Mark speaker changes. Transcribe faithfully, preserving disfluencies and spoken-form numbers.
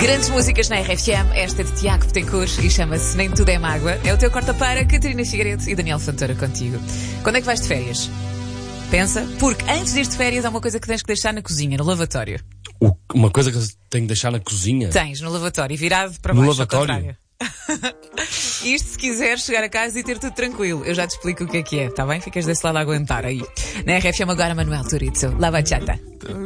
Speaker 1: Grandes músicas na R F M, esta é de Tiago Betancourt e chama-se Nem Tudo é Mágoa. É o teu corta para Catarina Figueiredo e Daniel Fontoura contigo. Quando é que vais de férias? Pensa, porque antes de ir de férias há uma coisa que tens que deixar na cozinha, no lavatório.
Speaker 2: O, uma coisa que tenho que deixar na cozinha?
Speaker 1: Tens, no lavatório, virado para
Speaker 2: No
Speaker 1: baixo,
Speaker 2: lavatório?
Speaker 1: ao contrário. Isto se quiseres chegar a casa e ter tudo tranquilo. Eu já te explico o que é que é, tá bem? Ficas desse lado a aguentar aí. Na R F M agora Manuel Turizo, La Bachata.